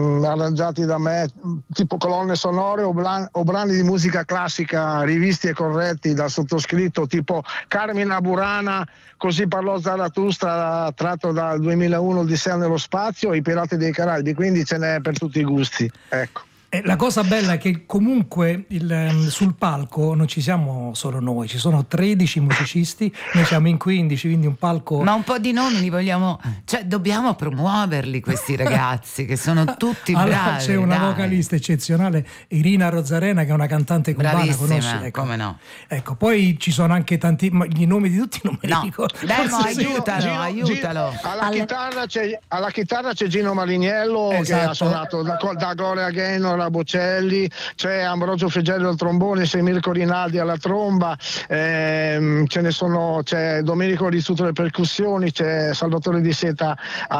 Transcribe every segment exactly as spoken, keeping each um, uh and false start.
arrangiati da me, tipo colonne sonore o, blan- o brani di musica classica rivisti e corretti dal sottoscritto, tipo Carmina Burana, Così parlò Zarathustra, tratto dal duemilauno Odissea nello spazio, I Pirati dei Caraibi, quindi ce n'è per tutti i gusti, ecco. Eh, la cosa bella è che comunque il, sul palco non ci siamo solo noi, ci sono tredici musicisti, noi siamo in quindici, quindi un palco... Ma un po' di nomi li vogliamo, cioè dobbiamo promuoverli questi ragazzi che sono tutti allora, bravi. c'è una dai. vocalista eccezionale, Irina Rozzarena, che è una cantante cubana, bravissima, conosci? Ecco. Come no? Ecco, poi ci sono anche tanti, ma i nomi di tutti non me li No. ricordo. Dai, ma Forse sì. aiutalo, Gino, aiutalo. Gino, alla, Alle- chitarra c'è, alla chitarra c'è Gino Maliniello, che Esatto. ha suonato da, da Gloria Gaynor a Bocelli, c'è Ambrogio Fegelli al trombone, c'è Mirko Rinaldi alla tromba, ehm, ce ne sono, c'è Domenico Rizzuto alle percussioni, c'è Salvatore Di Seta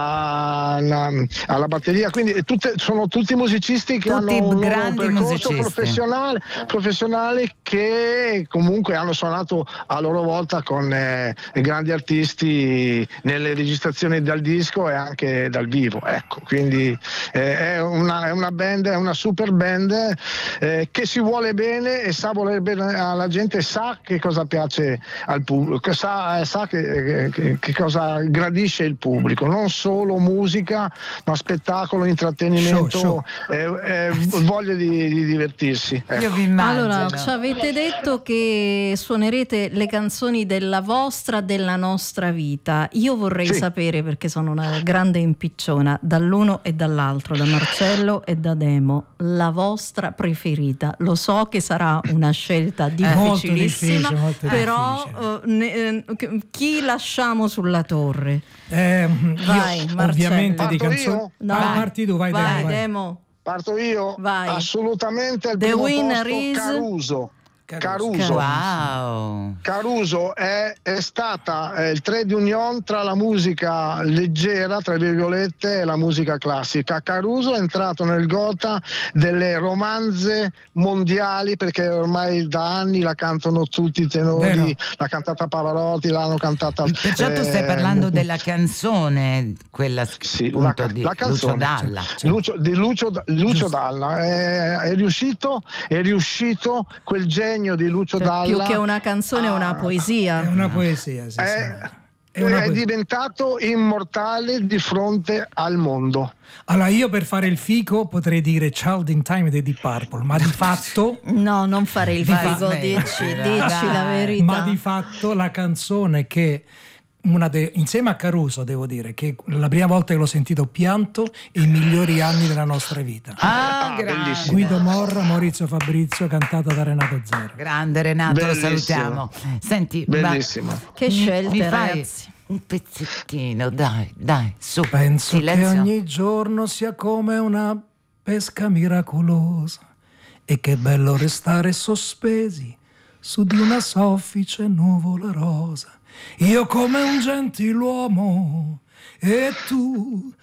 a- alla batteria, quindi tutte, sono tutti musicisti che Tutti hanno un loro grandi percorso musicisti. professionale, professionale che comunque hanno suonato a loro volta con eh, grandi artisti nelle registrazioni dal disco e anche dal vivo, ecco, quindi eh, è, una, è una band, è una super band eh, che si vuole bene e sa voler bene alla gente, sa che cosa piace al pubblico, sa, sa che, che, che cosa gradisce il pubblico, non solo musica ma spettacolo, intrattenimento, Show, show. eh, eh, voglia di, di divertirsi, ecco. Io vi immagino. Allora, ci avete detto che suonerete le canzoni della vostra, della nostra vita. Io vorrei Sì. sapere, perché sono una grande impicciona, dall'uno e dall'altro, da Marcello e da Demo, la vostra preferita. Lo so che sarà una scelta Molto difficilissima, difficile, molto però difficile. eh, ne- eh, chi lasciamo sulla torre? Eh, Vai, io, Marcello. ovviamente di Parto canzoni. io? No. Ah, parti tu, vai, Vai, Demo, vai. Demo. Parto io? Vai. Assolutamente al The primo winner posto is- Caruso. Caruso. Caruso. Wow. Caruso è, è stata eh, il trade union tra la musica leggera, tra virgolette, e la musica classica. Caruso è entrato nel gota delle romanze mondiali, perché ormai da anni la cantano tutti i tenori, Vero. l'ha cantata Pavarotti, l'hanno cantata... Perciò tu stai eh, parlando della canzone, quella Sì, appunto la, di la canzone, Lucio Dalla. sì. Lucio, di Lucio, Lucio Dalla è, è riuscito è riuscito quel genio di Lucio Cioè, Dalla, più che una canzone è una Ah, poesia. È una poesia, sì, è, sì. È una è poesia. diventato immortale di fronte al mondo. Allora, io per fare il fico potrei dire Child in Time dei Deep Purple, ma di fatto No, non fare il Di figo, fa- dici, Dai. dici la verità. ma di fatto la canzone che una de- insieme a Caruso devo dire che la prima volta che l'ho sentito ho pianto i migliori anni della nostra vita. Ah, Ah, grande. bellissimo. Guido Morra, Maurizio Fabrizio, cantata da Renato Zero. Grande Renato, lo Bellissimo. salutiamo. Senti, ma Bellissimo. Che scelte, mi fai ragazzi. un pezzettino, dai, dai, su. Penso Silenzio. che ogni giorno sia come una pesca miracolosa e che bello restare sospesi su di una soffice nuvola rosa. Io come un gentiluomo e tu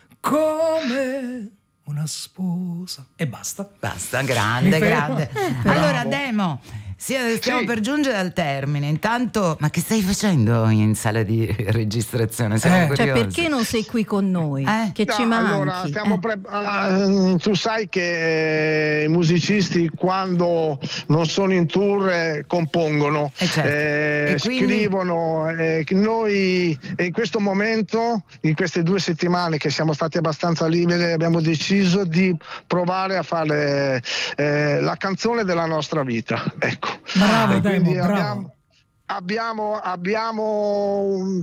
come una sposa. E basta. Basta, grande, Mi fermo. grande. Eh, Allora, bravo. Demo, sì, stiamo Sì. per giungere al termine. Intanto, ma che stai facendo in sala di registrazione? Siamo Eh. Cioè, curiosi. perché non sei qui con noi? Eh? Che ci No, manchi? allora, stiamo Eh. pre- ah, tu sai che eh, i musicisti quando non sono in tour eh, compongono, Eh, certo. eh, E quindi? scrivono. Eh, noi eh, in questo momento, in queste due settimane che siamo stati abbastanza liberi, abbiamo deciso di provare a fare eh, la canzone della nostra vita. Ecco. Bravo, E quindi Demo, bravo. abbiamo, abbiamo, abbiamo um,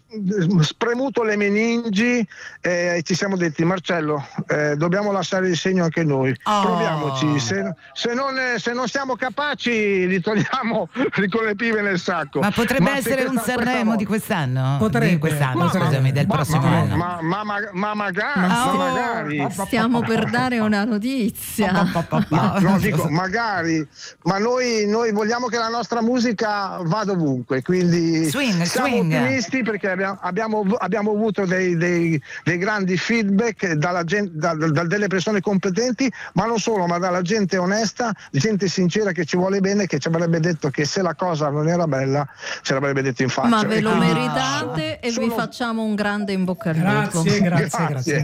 spremuto le meningi e ci siamo detti: Marcello, eh, dobbiamo lasciare il segno anche noi, Oh. proviamoci, se, se, non, se non siamo capaci li togliamo con le pive nel sacco. Ma potrebbe Ma se essere un questa- Sanremo questa di quest'anno? Potrebbe, Di quest'anno, potrebbe. scusami, del ma- prossimo ma, anno. ma, ma, ma, ma magari, Ma ma sti- magari. Stiamo per dare una notizia. Ma, no, dico, magari, ma noi, noi vogliamo che la nostra musica vada ovunque, quindi Swing, siamo swing. ottimisti perché abbiamo, abbiamo, abbiamo avuto dei, dei, dei grandi feedback dalla gente, da, da delle persone competenti, ma non solo, ma dalla gente onesta, gente sincera che ci vuole bene, che ci avrebbe detto che se la cosa non era bella ce l'avrebbe detto in faccia. Ma ve E lo quindi- meritate e vi Sono- facciamo un grande in bocca al lupo. Grazie, grazie, Grazie. grazie.